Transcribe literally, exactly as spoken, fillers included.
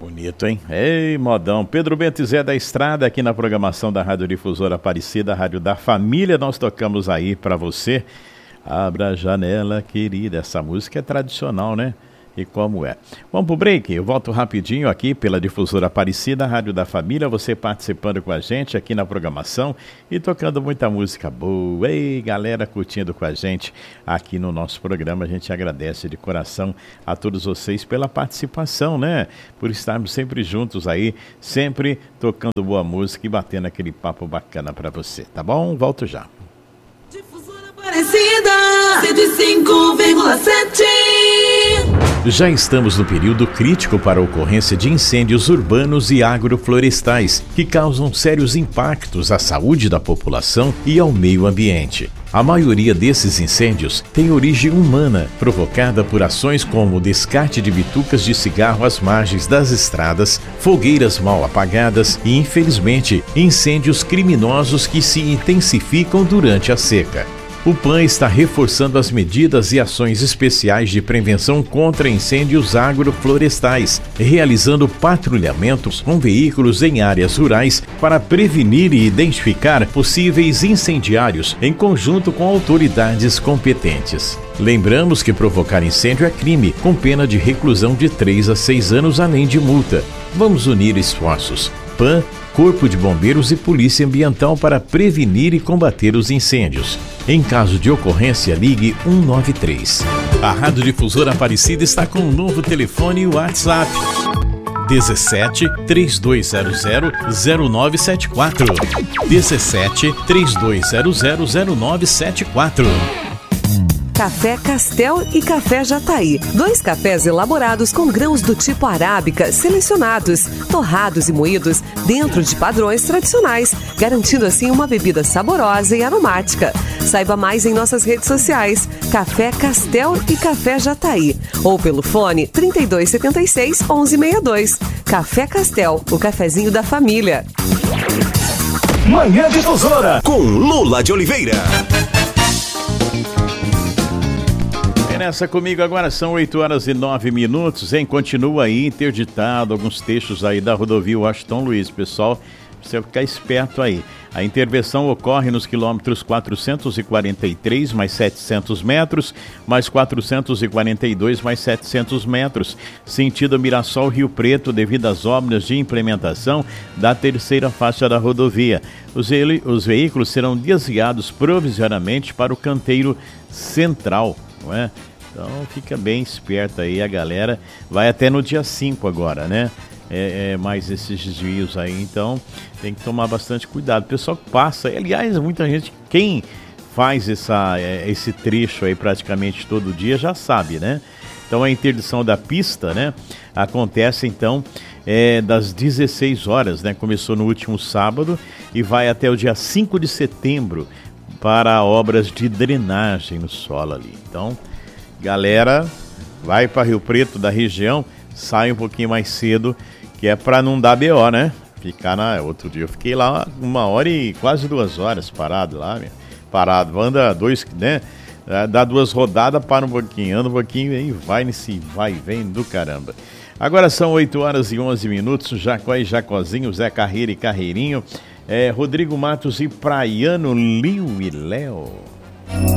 Bonito, hein? Ei, modão. Pedro Bento e Zé da Estrada, aqui na programação da Rádio Difusora Aparecida, Rádio da Família. Nós tocamos aí pra você. Abra a janela, querida. Essa música é tradicional, né? E como é? Vamos pro break? Eu volto rapidinho aqui pela Difusora Aparecida, Rádio da Família, você participando com a gente aqui na programação e tocando muita música boa. Ei, galera, curtindo com a gente aqui no nosso programa. A gente agradece de coração a todos vocês pela participação, né? Por estarmos sempre juntos aí, sempre tocando boa música e batendo aquele papo bacana pra você, tá bom? Volto já. Difusora Aparecida, cento e cinco vírgula sete. Já estamos no período crítico para a ocorrência de incêndios urbanos e agroflorestais, que causam sérios impactos à saúde da população e ao meio ambiente. A maioria desses incêndios tem origem humana, provocada por ações como o descarte de bitucas de cigarro às margens das estradas, fogueiras mal apagadas e, infelizmente, incêndios criminosos que se intensificam durante a seca. O P A N está reforçando as medidas e ações especiais de prevenção contra incêndios agroflorestais, realizando patrulhamentos com veículos em áreas rurais para prevenir e identificar possíveis incendiários em conjunto com autoridades competentes. Lembramos que provocar incêndio é crime, com pena de reclusão de três a seis anos, além de multa. Vamos unir esforços. P A N, Corpo de Bombeiros e Polícia Ambiental para prevenir e combater os incêndios. Em caso de ocorrência, ligue um nove três. A Rádio Difusora Aparecida está com um novo telefone e WhatsApp. dezessete, três dois zero zero, zero nove sete quatro. dezessete, três dois zero zero, zero nove sete quatro. Café Castel e Café Jataí. Dois cafés elaborados com grãos do tipo arábica, selecionados, torrados e moídos dentro de padrões tradicionais, garantindo assim uma bebida saborosa e aromática. Saiba mais em nossas redes sociais, Café Castel e Café Jataí, ou pelo fone trinta e dois setenta e seis, onze sessenta e dois. Café Castel, o cafezinho da família. Manhã Difusora, com Lula de Oliveira. Nessa comigo agora são oito horas e nove minutos, hein? Continua aí interditado alguns trechos aí da rodovia Washington Luiz, pessoal, precisa ficar esperto aí. A intervenção ocorre nos quilômetros quatrocentos e quarenta e três mais setecentos metros, mais quatrocentos e quarenta e dois mais setecentos metros, sentido Mirassol Rio Preto, devido às obras de implementação da terceira faixa da rodovia. Os, ve- os veículos serão desviados provisoriamente para o canteiro central, não é? Então fica bem esperto aí a galera, vai até no dia cinco agora, né? É, é, mais esses desvios aí, então tem que tomar bastante cuidado. O pessoal que passa, aliás, muita gente, quem faz essa, é, esse trecho aí praticamente todo dia já sabe, né? Então a interdição da pista, né, acontece então é, das dezesseis horas, né? Começou no último sábado e vai até o dia cinco de setembro para obras de drenagem no solo ali. Então, galera, vai para Rio Preto da região, sai um pouquinho mais cedo, que é para não dar B O, né? Ficar na... Outro dia eu fiquei lá uma hora e quase duas horas parado lá, meu. Parado, anda dois, né? Dá duas rodadas, para um pouquinho, anda um pouquinho e vai nesse vai e vem do caramba. Agora são oito horas e onze minutos, Jacó e Jacozinho, Zé Carreira e Carreirinho, é, Rodrigo Matos e Praiano, Liu e Léo.